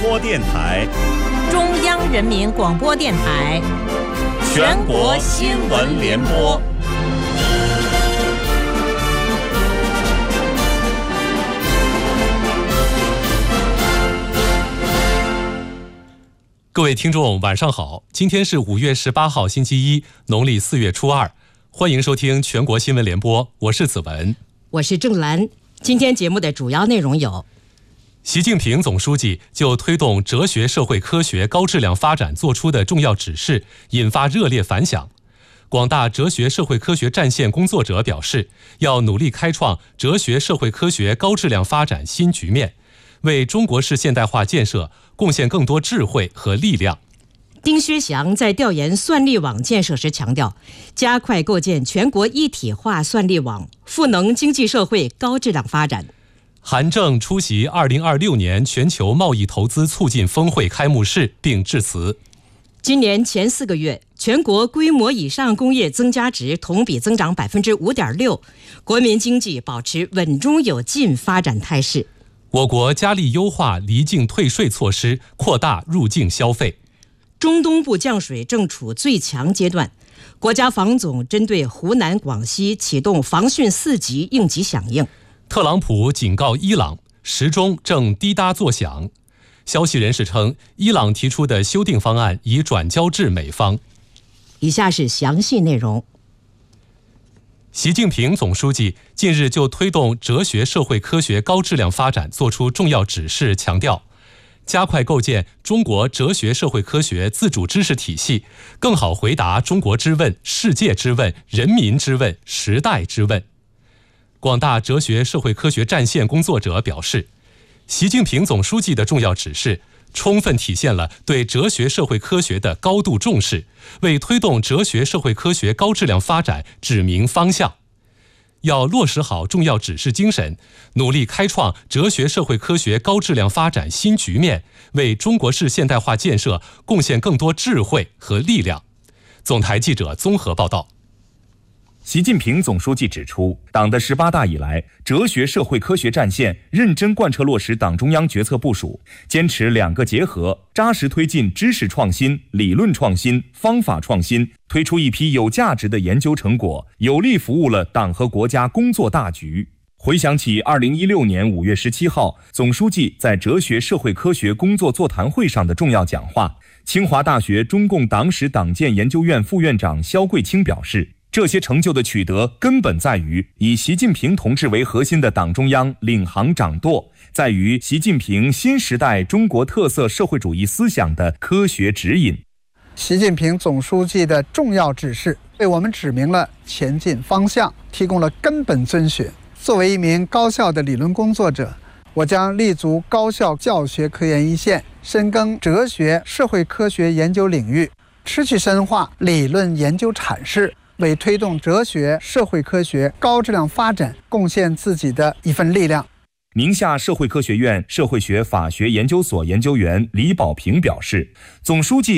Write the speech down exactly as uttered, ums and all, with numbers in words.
播电台、 中央人民广播电台、 全国新闻联播。 各位听众晚上好，今天是五月十八号星期一，农历四月初二，欢迎收听全国新闻联播，我是子文， 我是郑兰。今天节目的主要内容有： 习近平总书记就推动哲学社会科学高质量发展作出的重要指示引发热烈反响。广大哲学社会科学战线工作者表示，要努力开创哲学社会科学高质量发展新局面，为中国式现代化建设贡献更多智慧和力量。 丁薛祥在调研算力网建设时强调，加快构建全国一体化算力网，赋能经济社会高质量发展。 韩正出席二零二六年全球贸易投资促进峰会开幕式并致辞。 今年前四个月，全国规模以上工业增加值同比增长百分之五点六，国民经济保持稳中有进发展态势。 我国加力优化离境退税措施，扩大入境消费。 中东部降水正处最强阶段，国家防总针对湖南、广西启动防汛四级应急响应。 特朗普警告伊朗，时钟正滴答作响。消息人士称，伊朗提出的修订方案已转交至美方。 以下是详细内容。 习近平总书记近日就推动哲学社会科学高质量发展作出重要指示，强调加快构建中国哲学社会科学自主知识体系，更好回答中国之问、世界之问、人民之问、时代之问。广大哲学社会科学战线工作者表示，习近平总书记的重要指示充分体现了对哲学社会科学的高度重视，为推动哲学社会科学高质量发展指明方向。要落实好重要指示精神，努力开创哲学社会科学高质量发展新局面，为中国式现代化建设贡献更多智慧和力量。总台记者综合报道。 习近平总书记指出，党的十八大以来，哲学社会科学战线认真贯彻落实党中央决策部署，坚持两个结合，扎实推进知识创新、理论创新、方法创新，推出一批有价值的研究成果，有力服务了党和国家工作大局。回想起二零一六年五月十七号，总书记在哲学社会科学工作座谈会上的重要讲话，清华大学中共党史党建研究院副院长肖桂清表示，这些成就的取得根本在于以习近平同志为核心的党中央领航掌舵，在于习近平新时代中国特色社会主义思想的科学指引。 习近平总书记的重要指示为我们指明了前进方向，提供了根本遵循。作为一名高校的理论工作者，我将立足高校教学科研一线，深耕哲学社会科学研究领域，持续深化理论研究阐释，为推动哲学社会科学高质量发展贡献自己的一份力量。 宁夏社会科学院社会学法学研究所研究员李保平表示，总书记